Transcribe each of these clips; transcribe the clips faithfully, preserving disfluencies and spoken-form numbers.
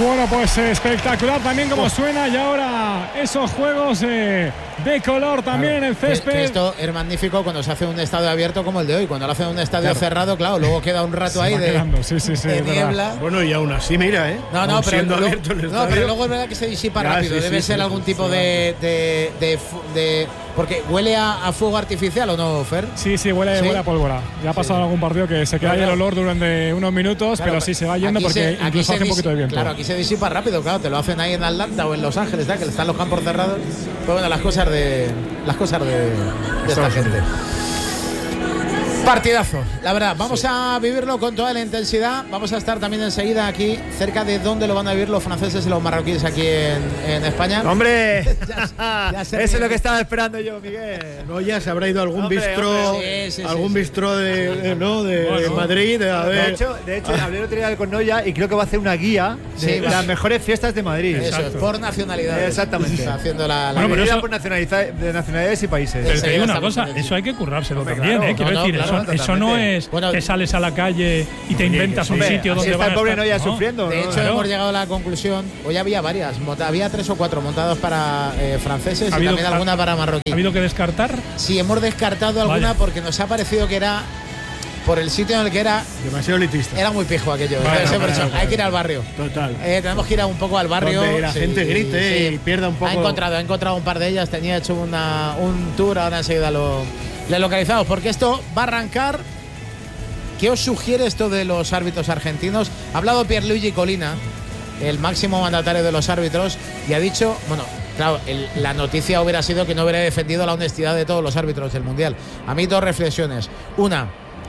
Bueno, pues espectacular también como suena, y ahora esos juegos eh, de color también claro, en el césped. Que, que esto es magnífico cuando se hace un estadio abierto como el de hoy. Cuando lo hacen en un estadio claro. cerrado, claro, luego queda un rato se ahí de, sí, sí, sí, de niebla. Bueno, y aún así, mira, ¿eh? No, no, pero, siendo lo, abierto el no estadio, pero luego es verdad que se disipa ya, rápido. sí, Debe sí, ser sí, algún sí, tipo sí, de, de, de, de, de. Porque huele a, a fuego artificial, ¿o no, Fer? Sí, sí, huele, ¿Sí? huele a pólvora. Ya ha pasado sí. en algún partido que se queda ahí el olor durante unos minutos, claro, pero sí se va yendo porque se, incluso hace un poquito de viento. Claro, aquí se disipa rápido, claro, te lo hacen ahí en Atlanta o en Los Ángeles, ¿verdad? Que están los campos cerrados. Pues bueno, las cosas de las cosas de, de esta gente. Partidazo, la verdad, vamos sí. a vivirlo con toda la intensidad. Vamos a estar también enseguida aquí cerca de donde lo van a vivir los franceses y los marroquíes aquí en, en España. ¡Hombre! ya, ya Eso es lo que estaba esperando yo, Miguel. No, ya se habrá ido a algún bistró, sí, sí, algún sí, bistró sí. de, de, ¿no? de, bueno, de Madrid. De, a ver. de hecho, de hecho hablé el otro día con Noya y creo que va a hacer una guía de sí, las mejores fiestas de Madrid. Eso, Exacto. por nacionalidades. Exactamente. Está haciendo la, la bueno, pero eso por nacionalidades, de nacionalidades y países. Pero te digo una cosa, eso hay que currárselo Hombre, también, claro, ¿eh? Quiero no, decir, no, claro, eso, eso no es bueno, que sales a la calle y te inventas un hombre, sitio donde está vas el pobre a estar, Noya ¿no? sufriendo. De ¿no? hecho, Claro. hemos llegado a la conclusión, hoy había varias, había tres o cuatro montados para eh, franceses y también ha, alguna para marroquíes. ¿Ha habido que descartar? Sí, hemos descartado alguna Vaya. porque nos ha parecido que era, por el sitio en el que era, demasiado elitista. Era muy pijo aquello. Vale, no, vale, vale. Hay que ir al barrio. Total. Eh, tenemos que ir a un poco al barrio. Donde la sí, gente grite sí. y pierda un poco. Ha encontrado, ha encontrado un par de ellas. Tenía hecho una, un tour, ahora enseguida lo, lo localizamos. Porque esto va a arrancar. ¿Qué os sugiere esto de los árbitros argentinos? Ha hablado Pierluigi Colina, el máximo mandatario de los árbitros, y ha dicho, bueno, claro, el, la noticia hubiera sido que no hubiera defendido la honestidad de todos los árbitros del Mundial. A mí dos reflexiones. Una,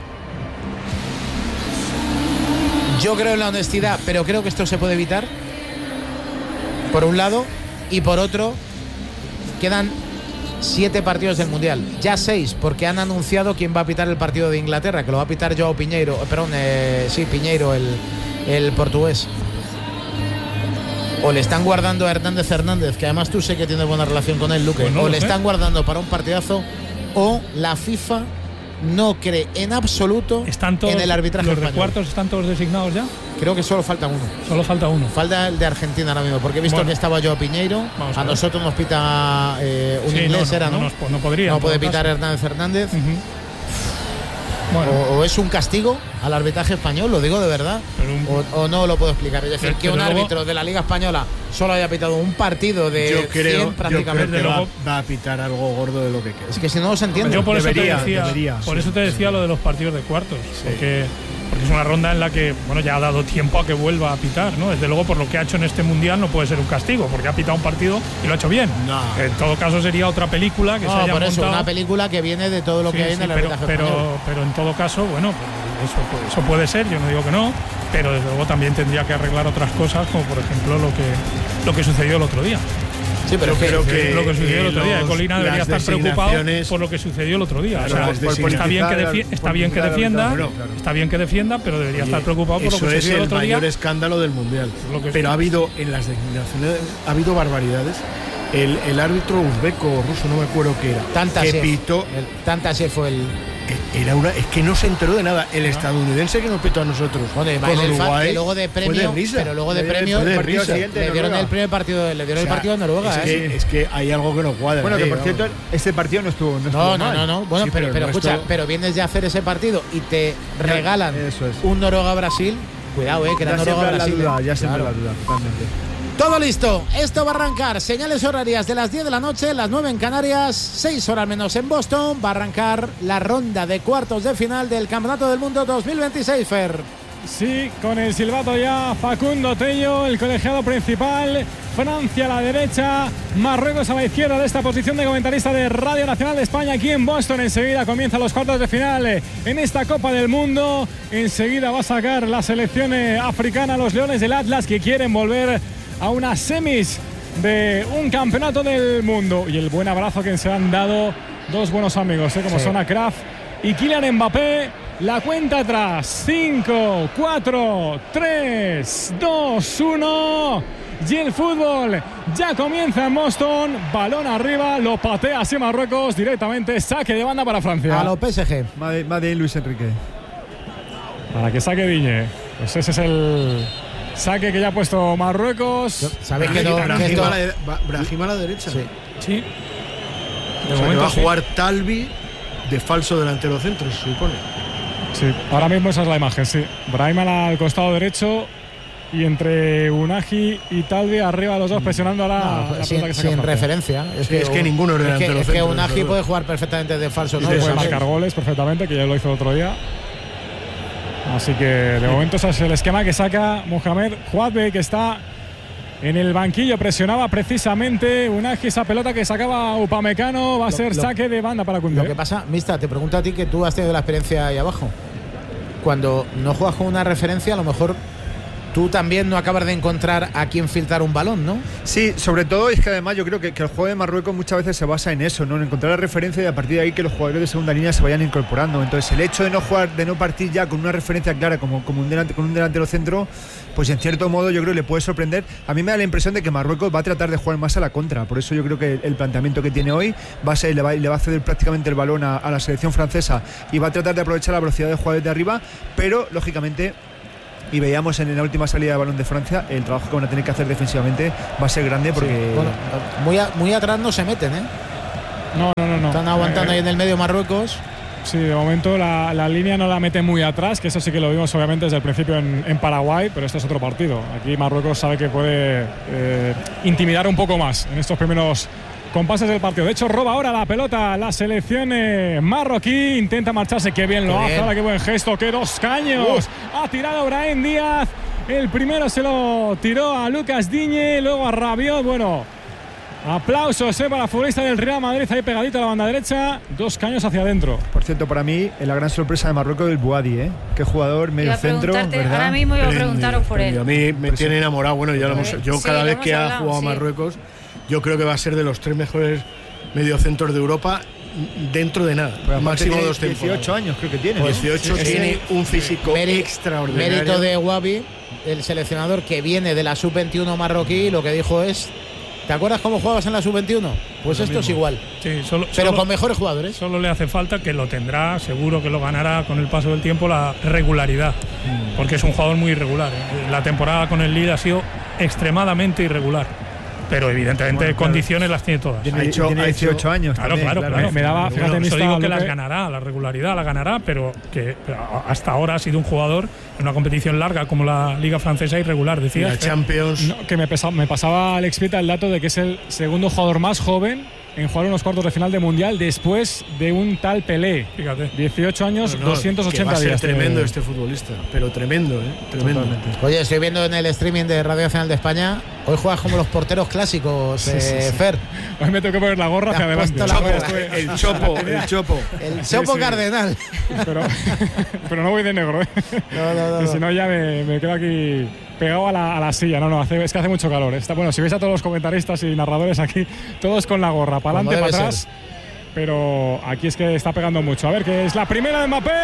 yo creo en la honestidad, pero creo que esto se puede evitar, por un lado, y por otro, quedan siete partidos del Mundial, ya seis, porque han anunciado quién va a pitar el partido de Inglaterra, que lo va a pitar Joao Piñeiro, perdón, eh, sí, Piñeiro, el, el portugués. O le están guardando a Hernández Hernández, que además tú sé que tienes buena relación con él, Luque, pues no o le sé. están guardando para un partidazo, o la FIFA no cree en absoluto ¿Están todos, en el arbitraje los español. ¿Los cuartos están todos designados ya? Creo que solo falta uno. Solo falta uno. Falta el de Argentina ahora mismo, porque he visto bueno, que estaba Joao Piñeiro. A, a nosotros nos pita eh, un sí, inglés, no, no, era, ¿no? No, no, no podría. No puede pitar Hernández Hernández. Uh-huh. Bueno. O, o es un castigo al arbitraje español, lo digo de verdad, un, o, o no lo puedo explicar. Es decir, pero, que un árbitro luego, de la Liga Española solo haya pitado un partido de yo creo, cien prácticamente. Yo creo que va, va a pitar algo gordo de lo que queda. Es que si no, no se entiende. Yo por debería, eso te decía, debería, por sí, eso te decía sí. lo de los partidos de cuartos, sí. porque, porque es una ronda en la que bueno ya ha dado tiempo a que vuelva a pitar, ¿no? Desde luego por lo que ha hecho en este mundial no puede ser un castigo, porque ha pitado un partido y lo ha hecho bien. No. En todo caso sería otra película que no, se haya por eso, montado. Una película que viene de todo lo sí, que hay sí, en el pero, arbitraje pero, español. pero en todo caso, bueno, pues eso, pues eso puede ser, yo no digo que no, pero desde luego también tendría que arreglar otras cosas, como por ejemplo lo que lo que sucedió el otro día. Sí, pero yo creo que, que lo que sucedió eh, el otro día, los, Colina debería estar preocupado por lo que sucedió el otro día. Claro, o sea, por, por está bien que, defi está bien que defienda, claro, claro. está bien que defienda, pero debería Oye, estar preocupado por lo que sucedió el otro día. Eso es el mayor escándalo del mundial. Pero ha habido en las designaciones ha habido barbaridades. El, el árbitro uzbeco o ruso, no me acuerdo qué era, Tantashev, que pitó. Tantashev fue el. Era una, es que no se enteró de nada. El estadounidense que nos pitó a nosotros. Bueno, con Uruguay, que luego de premio, de risa. Pero luego de premio, de el risa. le dieron el primer partido, le dieron o sea, el partido de Noruega. Es, ¿eh? que, es que hay algo que no cuadra. Bueno, que por ¿no? cierto, este partido no estuvo. No, estuvo no, mal. no, no, no. Bueno, sí, pero, pero, pero escucha, estuvo... pero vienes ya a hacer ese partido y te regalan Eso es. un Noruega-Brasil. Cuidado, eh, que era Noruega-Brasil. Ya siempre claro. la duda, totalmente. Todo listo, esto va a arrancar. Señales horarias de las diez de la noche, las nueve en Canarias, seis horas menos en Boston. Va a arrancar la ronda de cuartos de final del Campeonato del Mundo dos mil veintiséis, Fer. Sí, con el silbato ya Facundo Tello, el colegiado principal. Francia a la derecha, Marruecos a la izquierda de esta posición de comentarista de Radio Nacional de España aquí en Boston. Enseguida comienzan los cuartos de final en esta Copa del Mundo. Enseguida va a sacar la selección africana, los Leones del Atlas, que quieren volver a unas semis de un campeonato del mundo. Y el buen abrazo que se han dado dos buenos amigos, ¿eh? como sí. son Akraf y Kylian Mbappé. La cuenta atrás, cinco, cuatro, tres, dos, uno. Y el fútbol ya comienza en Boston. Balón arriba, lo patea así Marruecos directamente. Saque de banda para Francia. A lo P S G. Madre, madre Luis Enrique. Para que saque Digne. Pues ese es el, Saque que ya ha puesto Marruecos. ¿Sabéis que no? Brahim a la, Brahim a la derecha. Sí. Sí. De o sea, va a jugar sí. Talvi de falso delantero centro, se supone. Sí, ahora mismo esa es la imagen, sí. Brahim al costado derecho y entre Unagi y Talvi arriba los dos presionando a la, no, la sin, que sin referencia. Es, sí, que, es que ninguno es delantero centro. Es que Unagi puede jugar perfectamente de falso. ¿no? Puede marcar goles perfectamente, que ya lo hizo el otro día. Así que de momento ese es el esquema que saca Mohamed Juadbe, que está en el banquillo, presionaba precisamente Unagi esa pelota que sacaba Upamecano, va a ser lo, saque de banda para Koundé. Lo que pasa, Mista, te pregunto a ti que tú has tenido la experiencia ahí abajo. Cuando no juegas con una referencia, a lo mejor tú también no acabas de encontrar a quién filtrar un balón, ¿no? Sí, sobre todo es que además yo creo que, que el juego de Marruecos muchas veces se basa en eso, ¿no? En encontrar la referencia y a partir de ahí que los jugadores de segunda línea se vayan incorporando. Entonces el hecho de no jugar, de no partir ya con una referencia clara como, como un delante, con un delantero centro, pues en cierto modo yo creo que le puede sorprender. A mí me da la impresión de que Marruecos va a tratar de jugar más a la contra, por eso yo creo que el planteamiento que tiene hoy va a ser, le va, le va a ceder prácticamente el balón a, a la selección francesa y va a tratar de aprovechar la velocidad de jugadores de arriba, pero lógicamente, y veíamos en la última salida de balón de Francia, el trabajo que van a tener que hacer defensivamente va a ser grande porque sí, bueno, muy, a, muy atrás no se meten, ¿eh? No, no, no, no. Están aguantando eh, ahí en el medio Marruecos. Sí, de momento la, la línea no la mete muy atrás, que eso sí que lo vimos obviamente desde el principio en, en Paraguay, pero este es otro partido. Aquí Marruecos sabe que puede eh, intimidar un poco más en estos primeros compases del partido. De hecho, roba ahora la pelota la selección eh, marroquí. Intenta marcharse. Qué bien lo qué hace. Bien. Ahora qué buen gesto. Qué dos caños. Uh. Ha tirado Brahim Díaz. El primero se lo tiró a Lucas Digne. Luego a Rabiot. Bueno, aplausos eh, para la futbolista del Real Madrid. Ahí pegadito a la banda derecha. Dos caños hacia adentro. Por cierto, para mí, la gran sorpresa de Marruecos es el Bouhaddi, ¿eh? Qué jugador, medio centro. Ahora mismo iba a preguntaros por él. A mí me pues tiene enamorado. Bueno, ya lo hemos, yo sí, cada vez que hablado, ha jugado sí. a Marruecos, yo creo que va a ser de los tres mejores mediocentros de Europa dentro de nada. Pues máximo dos dieciocho años creo que tiene. Pues dieciocho sí, tiene sí. un físico Mérito, extraordinario. Mérito de Wabi, el seleccionador que viene de la sub veintiuno marroquí, lo que dijo es: ¿te acuerdas cómo jugabas en la sub veintiuno? Pues esto mismo. Es igual. Sí, solo, pero solo, con mejores jugadores. Solo le hace falta, que lo tendrá, seguro que lo ganará con el paso del tiempo, la regularidad. Mm. Porque es un jugador muy irregular. ¿eh? La temporada con el Lille ha sido extremadamente irregular. Pero evidentemente bueno, condiciones claro. las tiene todas. Tiene, hecho, tiene dieciocho años. Claro, también, claro, claro. claro. Me daba, fíjate, bueno, eso digo que las que... ganará, la regularidad la ganará, pero que hasta ahora ha sido un jugador en una competición larga como la Liga Francesa irregular, decías. La Champions. No, que me, pesaba, me pasaba Alex Pita el dato de que es el segundo jugador más joven en jugar unos cuartos de final de Mundial después de un tal Pelé. Fíjate. dieciocho años, no, no, doscientos ochenta que va a ser días. Tremendo de... este futbolista, pero tremendo, ¿eh? Tremendo. Totalmente. Oye, estoy viendo en el streaming de Radio Nacional de España, hoy juegas como los porteros clásicos, eh, sí, sí, sí. Fer. Hoy me tengo que poner la gorra hacia adelante. La chopo, el chopo, el chopo. El chopo sí, sí. cardenal. Pero, pero no voy de negro, ¿eh? No, no, no. Que si no ya me, me quedo aquí pegado a la, a la silla. No, no, hace, es que hace mucho calor. Está, bueno, si veis a todos los comentaristas y narradores aquí, todos con la gorra, para adelante, para atrás. Ser. Pero aquí es que está pegando mucho. A ver, que es la primera de Mbappé.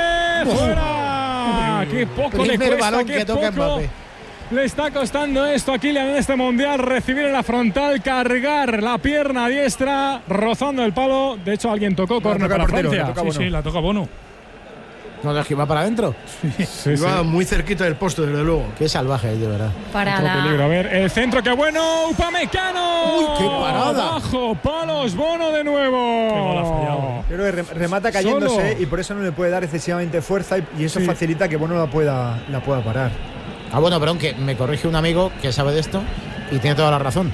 ¡Fuera! ¡Qué poco le cuesta! Balón qué que toca poco Mbappé. Le está costando esto a Kylian en este mundial, recibir en la frontal, cargar la pierna diestra, rozando el palo. De hecho, alguien tocó córner para portero, Francia. Sí, sí, la toca Bono. No, es que va para adentro. Sí, sí, sí. Va muy cerquita del poste, desde luego. Qué salvaje, de verdad. Para Otro la... peligro. A ver, el centro, qué bueno. Upamecano. Uy, qué parada. Bajo palos, Bono de nuevo. Yo creo que remata cayéndose Solo. y por eso no le puede dar excesivamente fuerza y, y eso sí. facilita que Bono la pueda, la pueda parar. Ah, bueno, pero aunque me corrige un amigo que sabe de esto y tiene toda la razón.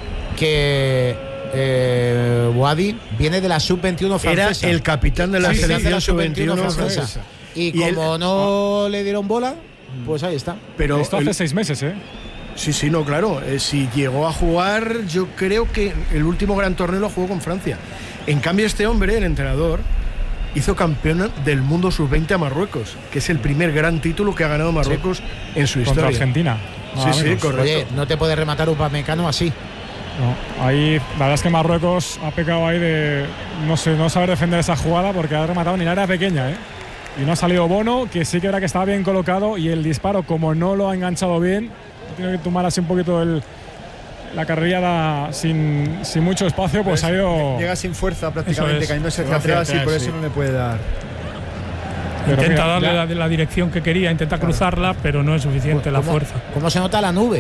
Que eh, Bouhaddi viene de la sub veintiuno francesa. Era el capitán de la sí, selección sub veintiuno francesa. francesa. Y, y como él, no ah, le dieron bola, pues ahí está. Pero esto hace el, seis meses, ¿eh? Sí, sí, no, claro. Eh, si llegó a jugar, yo creo que el último gran torneo lo jugó con Francia. En cambio, este hombre, el entrenador, hizo campeón del mundo sub veinte a Marruecos, que es el primer gran título que ha ganado Marruecos sí. en su historia. Contra Argentina. Sí, sí, menos. correcto. Oye, no te puede rematar Upamecano así. No, ahí la verdad es que Marruecos ha pecado ahí de no sé, no saber defender esa jugada porque ha rematado ni la área pequeña, ¿eh? Y no ha salido Bono, que sí que era que estaba bien colocado y el disparo, como no lo ha enganchado bien, tiene que tomar así un poquito el, la carrilla sin, sin mucho espacio, pues, pues ha ido... Llega sin fuerza prácticamente, cayéndose hacia atrás y por eso sí. no le puede dar. Pero intenta mira, darle la, la dirección que quería, intenta claro. cruzarla, pero no es suficiente la fuerza. ¿Cómo se nota la nube?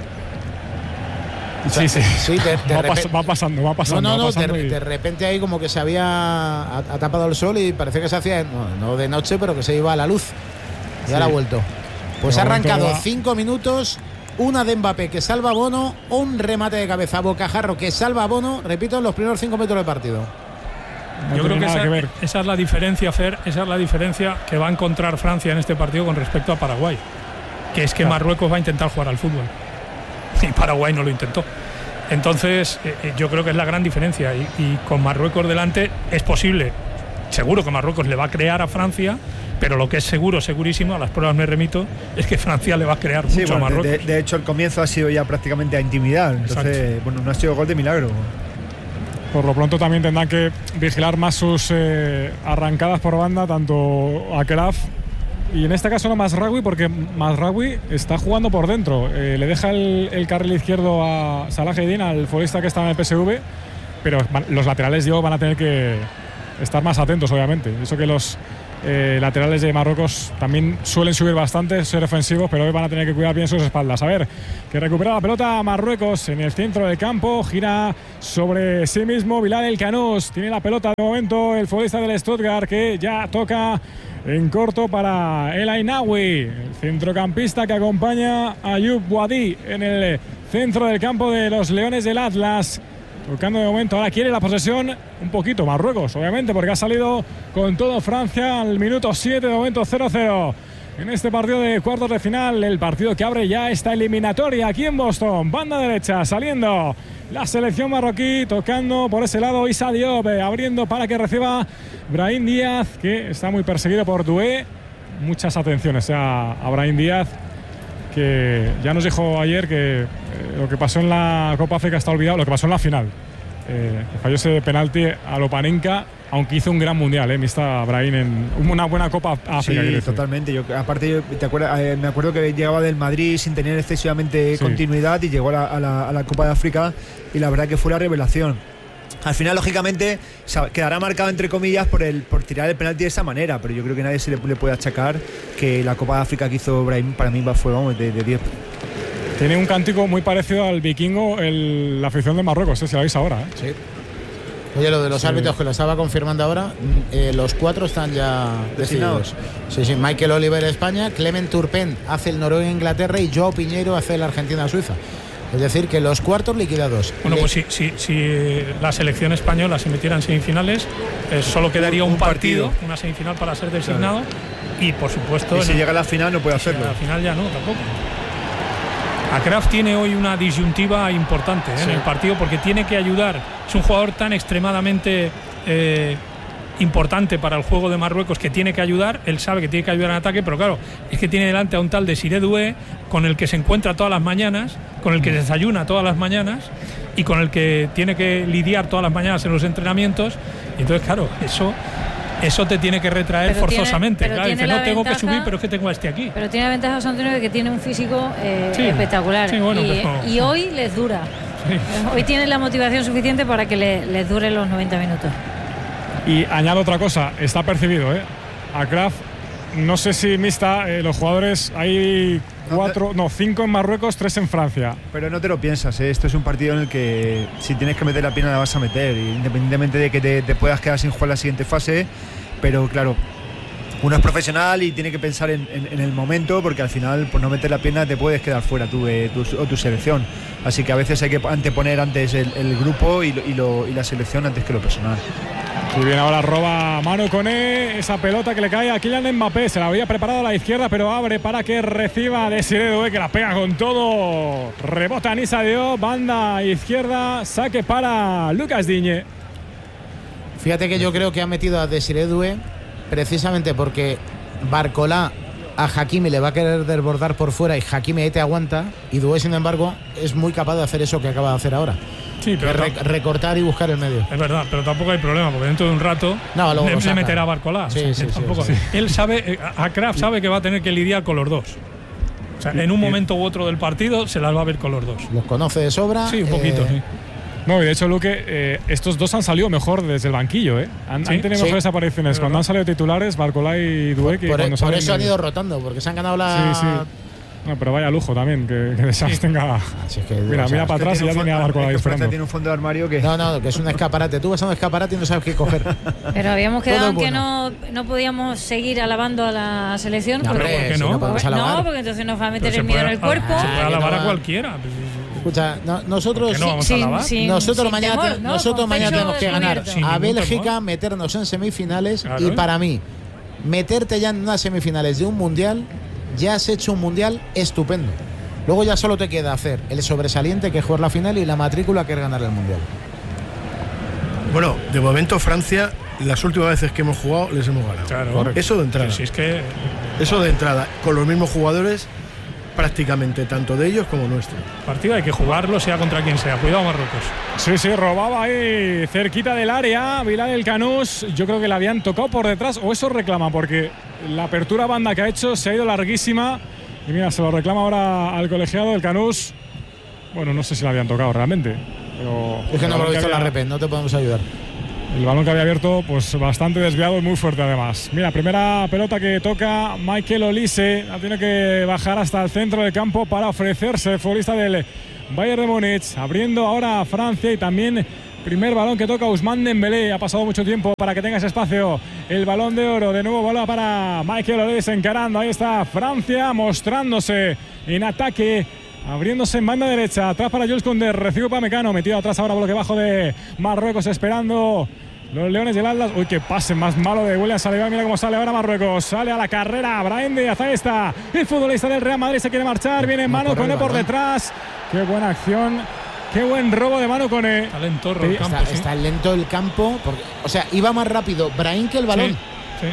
Sí, sí, sí de, de va, repente, va pasando, va pasando. No, no, no, pasando de, y... de repente ahí como que se había ha, ha tapado el sol y parece que se hacía, no, no de noche, pero que se iba a la luz. Y sí. ahora ha vuelto. Pues ha arrancado va... cinco minutos, una de Mbappé que salva a Bono, un remate de cabeza a Bocajarro que salva a Bono, repito, en los primeros cinco metros del partido. No Yo creo que esa, que esa es la diferencia, Fer, esa es la diferencia que va a encontrar Francia en este partido con respecto a Paraguay. Que es que claro. Marruecos va a intentar jugar al fútbol. Y Paraguay no lo intentó. Entonces eh, yo creo que es la gran diferencia y, y con Marruecos delante es posible, seguro que Marruecos le va a crear a Francia, pero lo que es seguro, segurísimo, a las pruebas me remito, es que Francia le va a crear sí, mucho bueno, a Marruecos. De, de hecho el comienzo ha sido ya prácticamente a intimidar, entonces Exacto. bueno, no ha sido gol de milagro. Por lo pronto también tendrán que vigilar más sus eh, arrancadas por banda, tanto Akraf y en este caso no Mazraoui, porque Mazraoui está jugando por dentro. Eh, le deja el, el carril izquierdo a Salah Eddin, al futbolista que está en el P S V, pero van, los laterales Diego, van a tener que estar más atentos, obviamente. Eso que los eh, laterales de Marruecos también suelen subir bastante, ser ofensivos, pero hoy van a tener que cuidar bien sus espaldas. A ver, que recupera la pelota Marruecos en el centro del campo, gira sobre sí mismo Bilal El Canous, tiene la pelota de momento el futbolista del Stuttgart, que ya toca en corto para El Ainaoui, el centrocampista que acompaña a Ayoub Boadi en el centro del campo de los Leones del Atlas. Tocando de momento, ahora quiere la posesión un poquito Marruecos, obviamente, porque ha salido con todo Francia al minuto siete, de momento cero cero. En este partido de cuartos de final, el partido que abre ya esta eliminatoria aquí en Boston. Banda derecha, saliendo la selección marroquí, tocando por ese lado Issa Diop, abriendo para que reciba Brahim Díaz, que está muy perseguido por Doué. Muchas atenciones a, a Brahim Díaz, que ya nos dijo ayer que eh, lo que pasó en la Copa África está olvidado, lo que pasó en la final. Eh, que falló ese penalti a Lopanenka, aunque hizo un gran mundial, eh, Mista Brahim, en una buena Copa África. Sí, totalmente. Yo, aparte, yo, te acuerdas, eh, me acuerdo que llegaba del Madrid sin tener excesivamente sí. continuidad y llegó a la, a, la, a la Copa de África y la verdad que fue la revelación. Al final, lógicamente, quedará marcado entre comillas por el por tirar el penalti de esa manera, pero yo creo que nadie se le, le puede achacar que la Copa de África que hizo Brahim para mí fue, vamos, de diez. Tiene un cántico muy parecido al vikingo, el, la afición de Marruecos, ¿eh? Si lo veis ahora. ¿eh? Sí. Oye, lo de los sí. árbitros que lo estaba confirmando ahora, eh, los cuatro están ya decididos. Sí, sí. Michael Oliver España, Clement Turpin hace el Noruega-Inglaterra y Joao Piñeiro hace el Argentina-Suiza. Es decir, que los cuartos liquidados. Bueno, pues si, si, si la selección española se metiera en semifinales, eh, solo quedaría un, un partido, partido, una semifinal para ser designado. Claro. Y por supuesto. Y si llega a la final no puede hacerlo. A la final ya no, tampoco. Akraf tiene hoy una disyuntiva importante ¿eh? sí. en el partido, porque tiene que ayudar. Es un jugador tan extremadamente eh, importante para el juego de Marruecos que tiene que ayudar. Él sabe que tiene que ayudar en ataque, pero claro, es que tiene delante a un tal Desiré Doué, con el que se encuentra todas las mañanas, con el que desayuna todas las mañanas y con el que tiene que lidiar todas las mañanas en los entrenamientos. Y entonces, claro, eso eso te tiene que retraer pero forzosamente. Tiene, claro, dice, no tengo ventaja, que subir, pero es que tengo a este aquí. Pero tiene la ventaja José Antonio de que tiene un físico eh, sí. espectacular. Sí, bueno, y, pues, y hoy les dura. Sí. Hoy tienen la motivación suficiente para que le, les dure los noventa minutos. Y añado otra cosa, está percibido, ¿eh? Akraf, no sé si Mista, eh, los jugadores, hay cuatro, no, cinco en Marruecos, tres en Francia. Pero no te lo piensas, ¿eh? Esto es un partido en el que si tienes que meter la pierna la vas a meter, independientemente de que te, te puedas quedar sin jugar la siguiente fase, pero claro, uno es profesional y tiene que pensar en, en, en el momento, porque al final por no meter la pierna te puedes quedar fuera tú eh, tu, o tu selección, así que a veces hay que anteponer antes el, el grupo y, lo, y, lo, y la selección antes que lo personal. Y bien, ahora roba Manu Koné, esa pelota que le cae a Kylian Mbappé, se la había preparado a la izquierda, pero abre para que reciba Desiré Doué, que la pega con todo. Rebota Issa Diop, banda izquierda, saque para Lucas Digne. Fíjate que yo creo que ha metido a Desiré Doué precisamente porque Barcolá a Hakimi le va a querer desbordar por fuera y Hakimi te aguanta, y Doué, sin embargo, es muy capaz de hacer eso que acaba de hacer ahora. Sí, pero re recortar y buscar el medio. Es verdad, pero tampoco hay problema, porque dentro de un rato no, le, le meterá a Barcolá. Sí, o sea, sí, tampoco, sí, sí. Él sabe, Akraf sabe que va a tener que lidiar con los dos. O sea, en un momento u otro del partido se las va a ver con los dos. Los conoce de sobra. Sí, un poquito, eh, sí. No, y de hecho, Luque, eh, estos dos han salido mejor desde el banquillo, ¿eh? Han, ¿Sí? han tenido sí. mejores apariciones cuando han salido titulares, Barcola y Dué, que por, cuando por eso han ido rotando, porque se han ganado la... Sí, sí. No, pero vaya lujo también, que, que Deschamps tenga. Así es que, mira, o sea, mira para atrás y ya tiene a Barcola ahí esperando. Tiene un fondo de armario que. No, no, que es un escaparate. Tú vas a un escaparate y no sabes qué coger. Pero habíamos quedado en que no, no podíamos seguir alabando a la selección. No, porque, hombre, ¿por qué no? Si no, podemos alabar. No, porque entonces nos va a meter Pero el miedo puede, en el cuerpo. Se puede alabar no, a cualquiera. Escucha, no, nosotros. No vamos a alabar? Sin, sin, nosotros sin mañana, temor, ¿no? nosotros mañana tenemos que ganar a Bélgica, temor. meternos en semifinales. Claro, y ¿eh? para mí, meterte ya en unas semifinales de un mundial, ya has hecho un mundial estupendo. Luego ya solo te queda hacer el sobresaliente, que es jugar la final, y la matrícula, que es ganar el mundial. Bueno, de momento Francia, las últimas veces que hemos jugado, les hemos ganado. Claro. Eso de entrada. Sí, sí, es que... Eso de entrada, con los mismos jugadores, prácticamente, tanto de ellos como nuestros. Partido hay que jugarlo, sea contra quien sea. Cuidado, Marruecos. Sí, sí, robaba ahí cerquita del área. Bilal El Canús, yo creo que le habían tocado por detrás, o eso reclama, porque la apertura banda que ha hecho se ha ido larguísima. Y mira, se lo reclama ahora al colegiado El Canús. Bueno, no sé si la habían tocado realmente. Pero es que no lo he visto había, la repe, no te podemos ayudar. El balón que había abierto, pues bastante desviado y muy fuerte además. Mira, primera pelota que toca Michael Olise. La tiene que bajar hasta el centro del campo para ofrecerse, futbolista del Bayern de Múnich. Abriendo ahora a Francia y también primer balón que toca Ousmane Dembélé. Ha pasado mucho tiempo para que tenga ese espacio. El balón de oro. De nuevo balón para Michael Olise encarando. Ahí está Francia mostrándose en ataque. Abriéndose en banda derecha. Atrás para Jules Koundé. Recibe Upamecano. Metido atrás ahora bloque bajo de Marruecos esperando los Leones del Atlas. Uy, qué pase más malo de William Saliba. Mira cómo sale ahora Marruecos. Sale a la carrera. Brahim Díaz. Ahí está. El futbolista del Real Madrid se quiere marchar. Viene en mano con él por detrás. Qué buena acción. Qué buen robo de mano con él. Está lento el sí, campo. Está, sí. está lento el campo. Porque, o sea, iba más rápido Brahim que el balón. Sí, sí.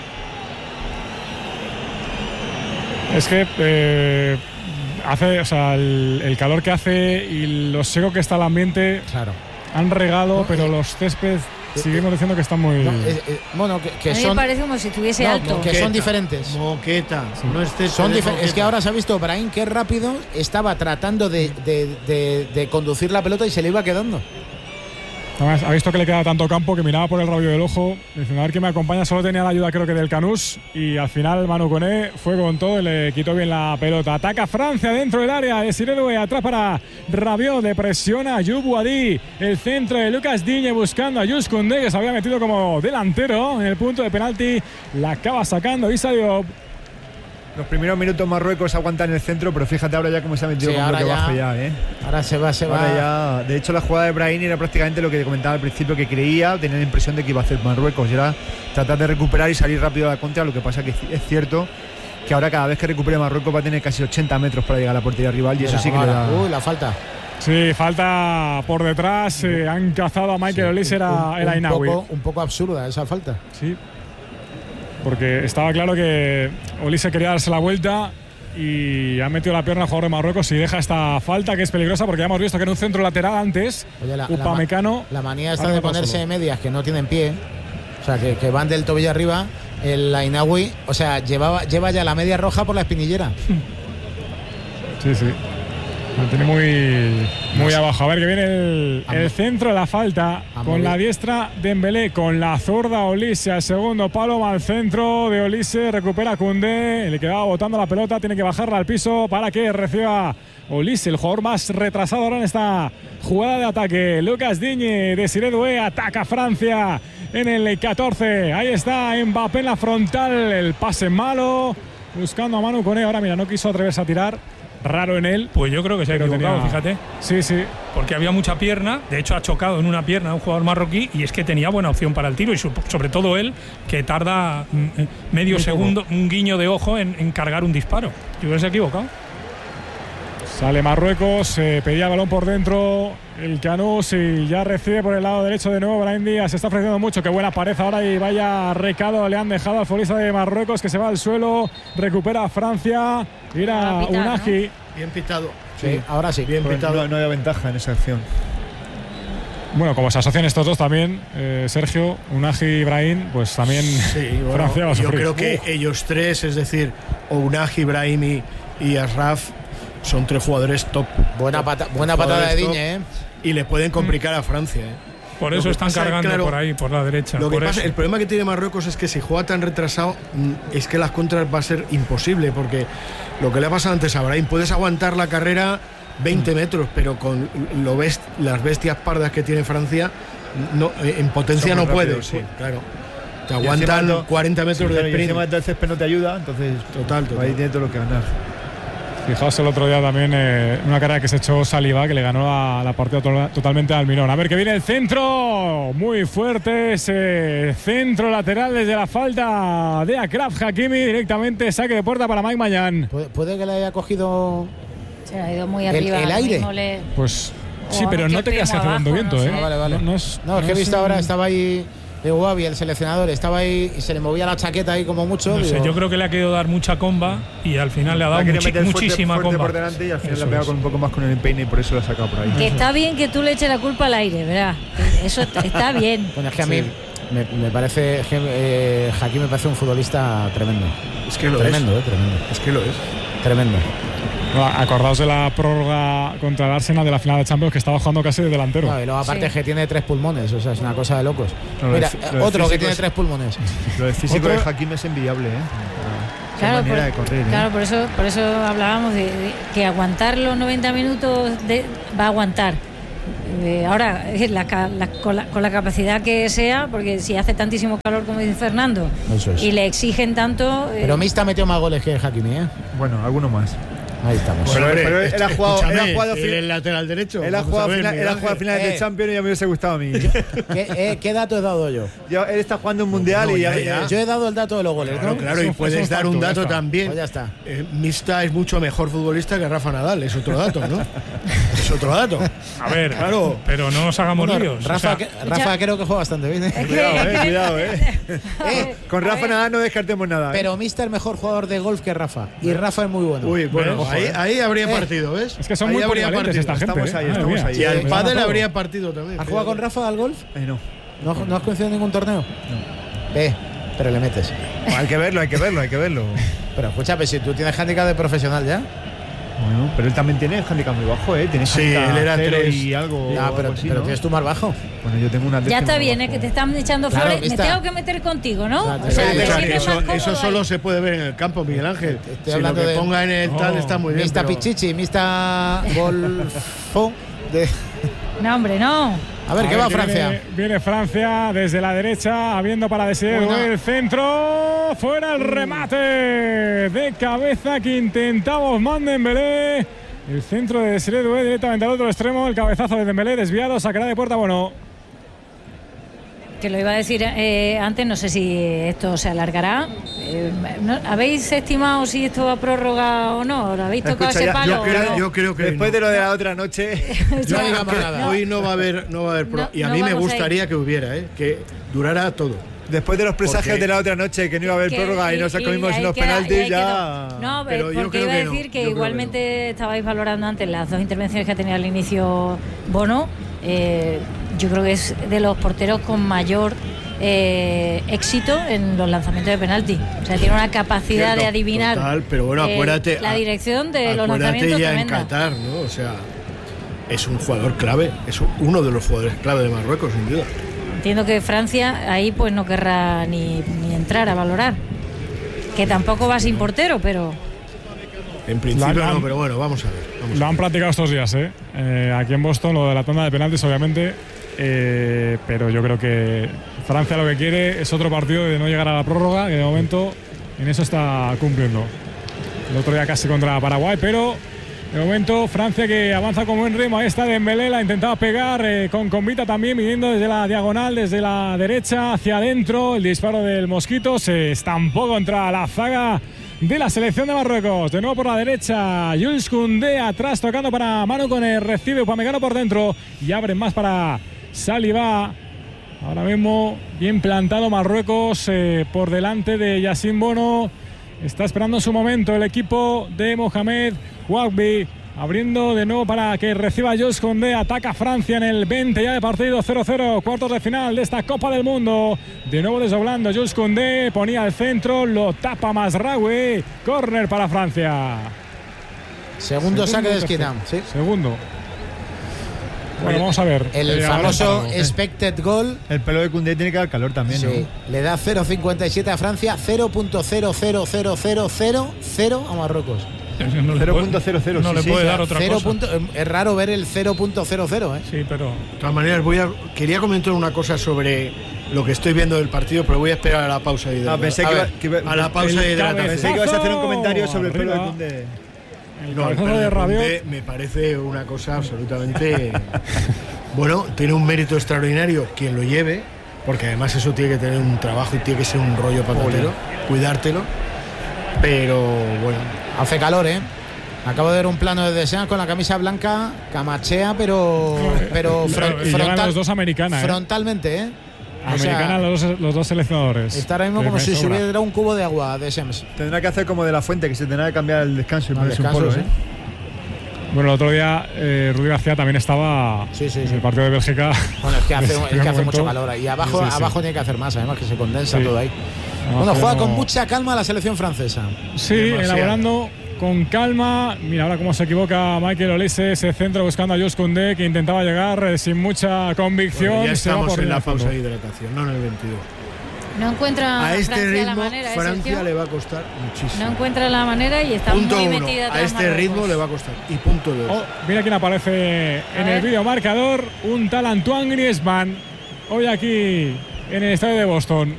Es que eh, hace, o sea, el, el calor que hace y lo seco que está el ambiente. Claro. Han regado, No, pero eh, los céspedes eh, seguimos diciendo que están muy. No, eh, eh, bueno, que, que a mí son. me parece como si estuviese no, alto. que son diferentes. Moqueta. Sí. No es, son difer- es que ahora se ha visto Brahim, que es rápido, estaba tratando de, de, de, de conducir la pelota y se le iba quedando. Además, ha visto que le queda tanto campo que miraba por el rabillo del ojo, diciendo a ver quién me acompaña. Solo tenía la ayuda, creo que del Canús, y al final Manu Koné fue con todo y le quitó bien la pelota. Ataca Francia dentro del área. Desiré Doué atrás para Rabiot, de presión a Ayoub Wadi. El centro de Lucas Digne buscando a Jules Koundé, que se había metido como delantero en el punto de penalti. La acaba sacando Issa Diop. Los primeros minutos Marruecos aguantan en el centro, pero fíjate ahora ya cómo se ha metido Sí, con bloque ya, bajo ya, ¿eh? Ahora se va, se ahora va. Ya, de hecho, la jugada de Brahim era prácticamente lo que comentaba al principio, que creía, tenía la impresión de que iba a hacer Marruecos, y era tratar de recuperar y salir rápido a la contra. Lo que pasa que es cierto que ahora cada vez que recupere Marruecos va a tener casi ochenta metros para llegar a la portería rival, y eso sí que le da... Uy, la falta. Sí, falta por detrás. Eh, han cazado a Michael sí, Olise, era, era Inawi. Un poco, un poco absurda esa falta. Sí. Porque estaba claro que Olise quería darse la vuelta y ha metido la pierna al jugador de Marruecos y deja esta falta, que es peligrosa, porque ya hemos visto que en un centro lateral antes, Oye, la, Upamecano. La, la manía esta de ponerse de medias que no tienen pie, o sea, que, que van del tobillo arriba. El Ainawi, o sea, llevaba, lleva ya la media roja por la espinillera. Sí, sí. Lo tiene muy, muy abajo. A ver, que viene el, el centro de la falta. Con la diestra Dembélé, con la zurda Olise al segundo palo, al centro de Olise, recupera Koundé, le quedaba botando la pelota, tiene que bajarla al piso para que reciba Olise, el jugador más retrasado ahora en esta jugada de ataque. Lucas Digne, Desiré Doué, ataca Francia en el catorce. Ahí está Mbappé en la frontal, el pase malo, buscando a Manu Koné. Ahora mira, no quiso atreverse a tirar. Raro en él. Pues yo creo que se ha equivocado, tenía... fíjate. Sí, sí. Porque había mucha pierna, de hecho ha chocado en una pierna a un jugador marroquí, y es que tenía buena opción para el tiro, y sobre todo él, que tarda medio Muy segundo, poco. un guiño de ojo en, en cargar un disparo. Yo creo que se ha equivocado. Sale Marruecos, eh, pedía el balón por dentro el Canús y ya recibe por el lado derecho de nuevo Brahim Díaz. Se está ofreciendo mucho, qué buena pared ahora, y vaya recado le han dejado al futbolista de Marruecos, que se va al suelo, recupera a Francia, mira Unahi. ¿no? Bien pitado. Sí, sí, ahora sí. Bien pues pitado. No, no había ventaja en esa acción. Bueno, como se asocian estos dos también, eh, Sergio, Unahi y Brahim, pues también sí, bueno, Francia va a yo sufrir. creo que uh. ellos tres, es decir, o Unahi, Brahim y, y Ashraf, son tres jugadores top. Buena, pata, buena patada de Digne, ¿eh? Y le pueden complicar a Francia, ¿eh? Por eso están pasa, cargando claro, por ahí, por la derecha. Lo que por pasa, eso. el problema que tiene Marruecos es que si juega tan retrasado, es que las contras va a ser imposible, porque lo que le ha pasado antes a Brahim, puedes aguantar la carrera veinte metros, pero con lo best, las bestias pardas que tiene Francia, no, en potencia no puede. Sí, claro. Te aguantan no, cuarenta metros sí, de claro, sprint. Y encima del césped no te ayuda, entonces total, total. ahí tiene todo lo que ganar. Fijaos el otro día también eh, una carrera que se echó Saliba, que le ganó la, la partida to totalmente al Mirón. A ver que viene el centro, muy fuerte ese centro lateral desde la falta de Achraf Hakimi, directamente saque de puerta para Mike Mañán. ¿Puede, puede que le haya cogido se ha ido muy arriba, el, el aire? Le... Pues sí, pero no te quedas haciendo viento, no ¿eh? sé. Ah, vale, vale. No, no es, no, es no que he es visto un... ahora, estaba ahí de Guavi, el seleccionador, estaba ahí y se le movía la chaqueta ahí como mucho. No sé, digo, yo creo que le ha querido dar mucha comba y al final le ha dado muchi fuerte, muchísima fuerte comba. por delante y al final Eso le ha pegado es. con un poco más con el empeine y por eso lo ha sacado por ahí. Que está bien que tú le eches la culpa al aire, ¿verdad? Eso está, está bien. Bueno, es que a mí Sí. me, me parece, es que, eh, Hakimi me parece un futbolista tremendo. Es que lo tremendo, es. Eh, tremendo. Es que lo es. Tremendo. No, acordaos de la prórroga contra el Arsenal de la final de Champions, que estaba jugando casi de delantero. No, y luego aparte Sí. es que tiene tres pulmones, o sea, es una cosa de locos. No, lo Mira, de- eh, lo de otro que físico tiene es- tres pulmones. Lo del físico Otro- de Hakimi es envidiable, ¿eh? Qué Claro, por, manera de correr, ¿eh? claro, por eso, por eso hablábamos de, de que aguantar los noventa minutos de, va a aguantar. Eh, ahora, eh, la, ca- la- con, la, con la capacidad que sea, porque si hace tantísimo calor como dice Fernando Eso es. y le exigen tanto. eh, Pero Mista metió más goles que Hakimi, ¿eh? Bueno, alguno más. Ahí estamos. Pero- Hombre, pero él ha jugado- él ha escúchame, jugado él fi- es lateral derecho. Él ha Vamos jugado a ver, final- él ha Miguel jugado Ángel. finales Eh. de Champions y ya me hubiese gustado a mí. ¿Qué, eh, ¿Qué dato he dado yo? Yo- él está jugando un mundial No, y ya, ya, ya. Yo he dado el dato de los goles, Claro, ¿no? claro, Eso- y puedes eso es dar un facto, ya dato está. también. Pues ya está. Eh, Mista es mucho mejor futbolista que Rafa Nadal, es otro dato, ¿no? Es otro dato. A ver, Claro. pero no nos hagamos Bueno, líos. Rafa, o sea, que- Rafa creo que juega bastante bien, ¿eh? es que- Cuidado, es eh, que- cuidado, eh. Eh, Con Rafa nada no descartemos nada. ¿eh? Pero Mista es mejor jugador de golf que Rafa. Y Rafa es muy bueno. Uy, bueno, Ojo, ahí, eh. ahí habría Eh. partido, ¿ves? Es que son Ahí muy habría polivalentes esta partido. gente. Estamos ahí, ¿eh? Madre estamos mía. ahí. Y al Me pádel llama habría todo. partido también. ¿Has jugado con Rafa al golf? Eh, no. ¿No, ¿No has coincidido en ningún torneo? No. Eh, pero le metes. Hay que verlo, hay que verlo, hay que verlo. Pero escúchame, si tú tienes handicap de profesional ya. Bueno, pero él también tiene handicap muy bajo, ¿eh? Tiene Sí, handicap él era cero tres. y algo. Ah, pero, algo así, pero ¿no? tienes tú más bajo. Bueno, yo tengo una Ya décima está bien, bajo. ¿eh? Que te están echando Claro, flores. Me Mista. tengo que meter contigo, ¿no? Claro, O sea, sí, te claro, sientes eso, más cómodo eso solo ahí. se puede ver en el campo, Miguel Ángel. Estoy Si lo hablando que de- ponga en el tal No, está muy bien. Mista pero- Pichichi, Mista Golfo. De... No, hombre, no. A ver, A ¿qué ver, va que Francia? Viene, viene Francia desde la derecha, habiendo para Desiré Buena. el centro. Fuera el remate de cabeza que intentamos Mandembélé. El centro de Desiré Doué directamente al otro extremo. El cabezazo de Dembélé desviado, sacará de puerta. Bueno, Que lo iba a decir eh, antes, no sé si esto se alargará. Eh, ¿no? ¿Habéis estimado si esto va a prórroga o no? ¿Lo habéis tocado Escucha, ese ya- palo? Yo o creo, no? yo creo que Después no. de lo de la otra noche. Yo No creo digamos que nada. hoy no va a haber, no va a haber pro- No, y a no mí me vamos a ir. gustaría que hubiera, ¿eh? Que durara todo. Después de los presagios Porque- de la otra noche que no iba a haber Que- prórroga y nos comimos ahí unos queda- y penaltis, ahí ya. quedó. No, Pero eh, yo porque creo iba a que no, decir que yo creo que igualmente estabais valorando antes las dos intervenciones que ha tenido al inicio Bono. Eh, yo creo que es de los porteros con mayor eh, éxito en los lanzamientos de penalti. O sea, tiene una capacidad Cierto, de adivinar total, pero bueno, eh, acuérdate. la a- dirección de los acuérdate lanzamientos ya tremenda. en Qatar, ¿no? O sea, es un jugador clave, es un- uno de los jugadores clave de Marruecos, sin duda. Entiendo que Francia ahí pues no querrá ni, ni entrar a valorar. Que tampoco va sin portero, pero En principio La- la- no, pero bueno, vamos a ver. vamos lo a han ver. practicado estos días, ¿eh? Eh, aquí en Boston, lo de la tanda de penaltis, obviamente. Eh, pero yo creo que Francia lo que quiere es otro partido de no llegar a la prórroga, que de momento en eso está cumpliendo. El otro día casi contra Paraguay, pero de momento Francia que avanza con buen ritmo. Ahí está Dembélé, la intentaba pegar eh, con Convita también, viniendo desde la diagonal, desde la derecha hacia adentro. El disparo del Mosquito se estampó contra la zaga de la selección de Marruecos. De nuevo por la derecha, Jules Koundé atrás tocando para Manu con el recibe, Upamecano por dentro y abren más para Saliba. Ahora mismo bien plantado Marruecos eh, por delante de Yassine Bono. Está esperando su momento el equipo de Mohamed Wahbi. Abriendo de nuevo para que reciba Jules Koundé. Ataca Francia en el veinte ya de partido. cero cero, cuartos de final de esta Copa del Mundo. De nuevo desdoblando Jules Koundé. Ponía al centro, lo tapa Mazraoui. Córner para Francia. Segundo saque de esquina. Sí. Segundo. Bueno, vamos a ver. El eh, famoso expected goal. El pelo de Koundé tiene que dar calor también, Sí, ¿no? le da cero coma cincuenta y siete a Francia, cero punto cero cero cero cero cero cero a Marruecos. No le cero puede- punto cero cero, No sí, le sí, puede o sea, dar otra Cero cosa. punto- es raro ver el cero punto cero cero, ¿eh? Sí, pero De todas maneras, voy a, quería comentar una cosa sobre lo que estoy viendo del partido, pero voy a esperar a la pausa de Ah, pensé a, que, ver, iba, que iba- a la pausa el de hidratación. pensé que ibas a hacer un comentario sobre el pelo de Arriba. Koundé. El No, el cabezazo pelo de de Rabiot. Koundé me parece una cosa absolutamente. Bueno, tiene un mérito extraordinario quien lo lleve, porque además eso tiene que tener un trabajo y tiene que ser un rollo patatero, cuidártelo. Pero bueno, Hace calor, ¿eh? Acabo de ver un plano de Deschamps con la camisa blanca, camachea, pero pero fron- Y llegan frontal- los dos americanas, ¿eh? frontalmente, ¿eh? O sea, Americana los, dos- los dos seleccionadores. está ahora mismo Que como me si sobra. subiera un cubo de agua de Deschamps. Tendrá que hacer como de la Fuente, que se tendrá que cambiar el descanso y Al ponerse un descanso, polo, sí. ¿eh? Bueno, el otro día eh, Rudi García también estaba Sí, sí, en sí. el partido de Bélgica. Bueno, es que hace, En es ese que hace momento. mucho calor ahí. Y abajo, Sí, sí, sí. abajo tiene que hacer más, además que se condensa Sí. todo ahí. Abajo Bueno, juega no- con mucha calma la selección francesa. Sí, Demasiado. elaborando con calma. Mira ahora cómo se equivoca Michael Olise, ese centro buscando a Jules Koundé, que intentaba llegar eh, sin mucha convicción. bueno, ya se va estamos por en la el fondo. pausa de hidratación, no en el veintidós. No encuentra A este Francia la ritmo, manera, ¿eh, Francia Sergio? le va a costar muchísimo. No encuentra la manera y está punto muy uno, metida a atrás este Marruecos. ritmo le va a costar. Y punto dos. Oh, mira quién aparece en ver. el vídeo marcador, un tal Antoine Griezmann, hoy aquí en el estadio de Boston.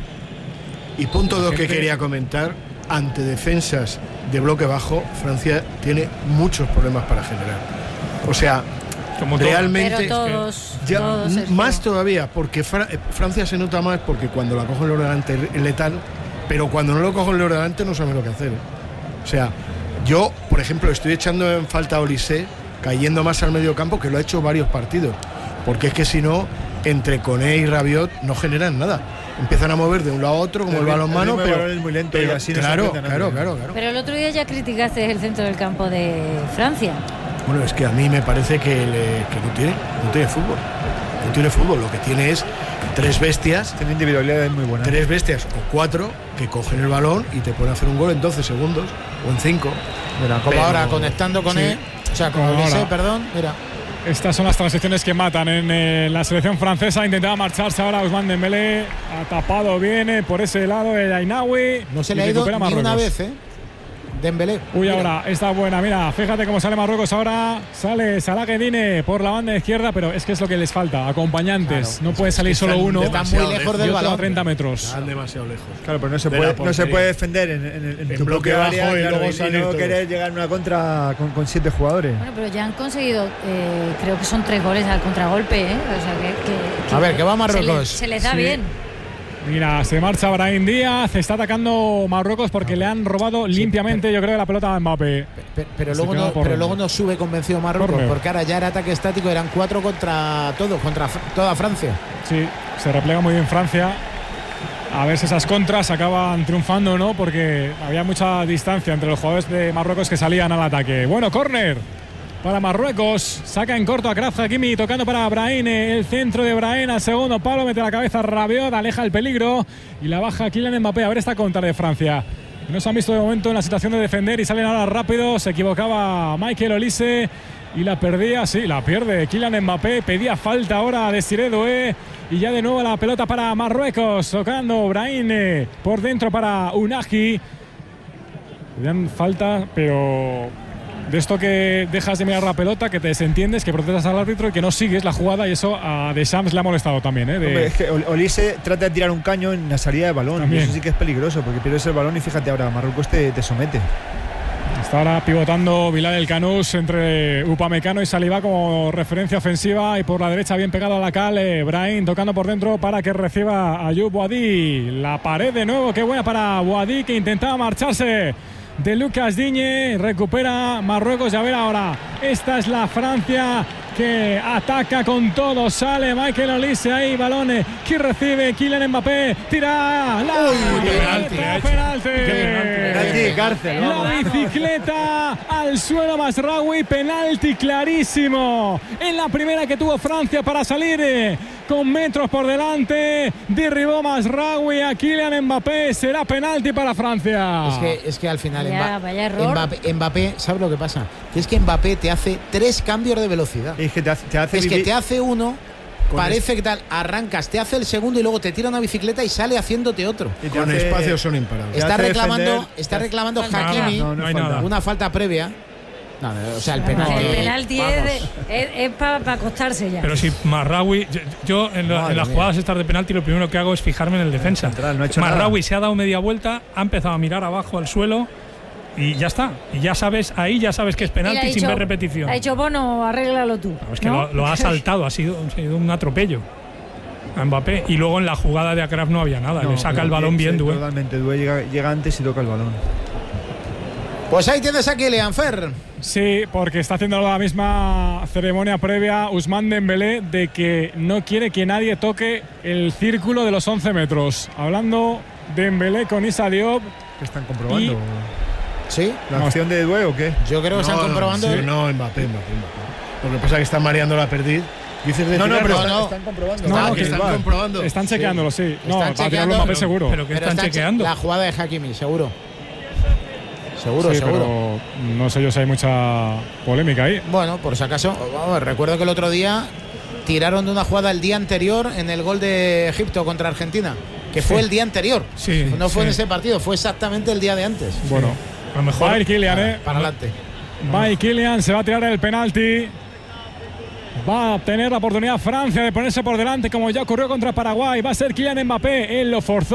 Y punto dos que gente- quería comentar, ante defensas de bloque bajo, Francia tiene muchos problemas para generar. O sea, como todo. realmente Pero todos, ya, todos, m- Sergio. más todavía, porque Fra- eh, Francia se nota más porque cuando la cogen los delante es letal, pero cuando no lo cogen los delante no saben lo que hacer. ¿eh? O sea, yo, por ejemplo, estoy echando en falta a Olise cayendo más al medio campo, que lo ha hecho varios partidos, porque es que si no, entre Koné y Rabiot no generan nada. Empiezan a mover de un lado a otro como el, El ritmo- balonmano, el ritmo de pero, balón es muy lento y pero así no se claro, encuentra claro, nadie. claro, claro. Pero el otro día ya criticaste el centro del campo de Francia. Bueno, es que a mí me parece que, le- que no tiene, no tiene fútbol. No tiene fútbol. Lo que tiene es tres bestias, Tiene individualidades muy buenas. tres bestias o cuatro que cogen el balón y te pueden hacer un gol en doce segundos o en cinco. Mira, como Pero- ahora conectando con sí. él, o sea, con Como Olise, ahora. perdón, mira. Estas son las transiciones que matan en eh, la selección francesa. Intentaba marcharse ahora Ousmane Dembélé. Ha tapado bien eh, por ese lado el Ainaoui. No se y le ha ido recupera ni una Marruecos. vez, ¿eh? Dembélé. Uy, Mira. ahora está buena, mira, fíjate cómo sale Marruecos ahora, sale Salah Guedine por la banda izquierda, pero es que es lo que les falta, acompañantes, Claro. no puede salir Es que solo están uno Están muy demasiado lejos lejos. del y otro balón. a treinta metros. Están demasiado lejos. Claro, pero no se De puede, la no se portería. puede defender en, en, en En tu bloque propio bajo área, y claro, luego y, y salir no todos. querer llegar a una contra con, con siete jugadores. Bueno, pero ya han conseguido, eh, creo que son tres goles al contragolpe, ¿eh? O sea, que, que- que A ver, que va se Marruecos. les- Se les da Sí. bien. Mira, se marcha Brahim Díaz, está atacando Marruecos porque le han robado limpiamente, yo creo, la pelota a Mbappé. Pe- Pero, Se luego queda no, por pero dentro. luego no sube convencido Marruecos, Córner. porque ahora ya era ataque estático, eran cuatro contra todos, contra Fr- toda Francia. Sí, se replega muy bien Francia. A ver si esas contras acaban triunfando o no, porque había mucha distancia entre los jugadores de Marruecos que salían al ataque. Bueno, córner para Marruecos. Saca en corto a Kraf Hakimi, tocando para Brahim. El centro de Brahim al segundo palo, mete la cabeza Rabiot, aleja el peligro y la baja Kylian Mbappé. A ver esta contra de Francia. No se han visto de momento en la situación de defender y salen ahora rápido. Se equivocaba Michael Olise y la perdía, sí, la pierde Kylian Mbappé. Pedía falta ahora de Desiré Doué. Y ya de nuevo la pelota para Marruecos, tocando Brahim eh, por dentro para Unagi. Le dan falta, pero de esto que dejas de mirar la pelota, que te desentiendes, que protestas al árbitro y que no sigues la jugada, y eso a Deschamps le ha molestado también. ¿eh? De- Hombre, es que Ol- Olise trata de tirar un caño en la salida de balón. También. Y eso sí que es peligroso, porque pierdes el balón y fíjate ahora, Marruecos te, te somete. Está ahora pivotando Bilal El Canús entre Upamecano y Saliba como referencia ofensiva, y por la derecha bien pegado a la cal eh, Brahim tocando por dentro para que reciba a Ayub Boadi. La pared de nuevo, qué buena para Boadi, que intentaba marcharse de Lucas Digne. Recupera Marruecos. Y a ver ahora, esta es la Francia que ataca con todo. Sale Michael Olise ahí, balones que recibe Kylian Mbappé, tira la penalti, le ha hecho. penalti. Penalti, cárcel, La vamos. bicicleta al suelo Masraoui, penalti clarísimo en la primera que tuvo Francia para salir eh, con metros por delante. Derribó Mazraoui a Kylian Mbappé. Será penalti para Francia. Es que, es que al final Vaya, Mba- vaya error. Mbappé, Mbappé, ¿sabes lo que pasa? Que es que Mbappé te hace tres cambios de velocidad. Es que te hace, te hace Es que vivir- te hace uno, Con parece que tal, arrancas, te hace el segundo y luego te tira una bicicleta y sale haciéndote otro. y te Con hace- espacios son imparables. Te Está hace reclamando, defender, está te hace- reclamando Falta. Hakimi No, no hay falta. nada. una falta previa. No, o sea, el No, penalti. el penalti es, de- es, es para acostarse ya. Pero si Mazraoui, yo, yo en, la- Madre en las mía. jugadas estas de penalti lo primero que hago es fijarme en el defensa. Central, no ha hecho Mazraoui nada. se ha dado media vuelta, ha empezado a mirar abajo al suelo y ya está. Y ya sabes, ahí ya sabes que es Y le ha penalti sin dicho- ver repetición. Ha dicho, Bono, arréglalo tú. No, es que ¿no? lo, lo ha saltado, ha sido, ha sido un atropello a Mbappé. Y luego en la jugada de Akraf no había nada, No, le saca no, el balón sí, bien, Due. Totalmente, Due llega, llega antes y toca el balón. Pues ahí tienes a Kylian Fer. Sí, porque está haciendo la misma ceremonia previa Ousmane Dembélé de que no quiere que nadie toque el círculo de los once metros. Hablando Dembélé con Issa Diop. ¿Qué están comprobando? Y- ¿Sí? ¿La acción de Due o qué? Yo creo que están No, comprobando. sí, no, Mbappé, Mbappé, Mbappé. Lo que pasa es que están mareando la perdiz. Dices de No, no, tirarlo. pero no, están, no. están comprobando. No, Ah, no, que que están va. comprobando. Están chequeándolo, sí. No, Están va a tirarlo chequeando, Mbappé pero- seguro. Pero que Pero están che- chequeando. La jugada de Hakimi, seguro. Seguro, Sí, seguro. pero no sé yo si hay mucha polémica ahí. Bueno, por si acaso, vamos, recuerdo que el otro día tiraron de una jugada el día anterior en el gol de Egipto contra Argentina, que fue Sí. el día anterior. Sí, no fue sí. en ese partido, fue exactamente el día de antes. Bueno, A lo mejor va a ir Kylian, ¿eh? Para adelante. Va a ir Kylian, se va a tirar el penalti. Va a obtener la oportunidad Francia de ponerse por delante, como ya ocurrió contra Paraguay. Va a ser Kylian Mbappé. Él lo forzó.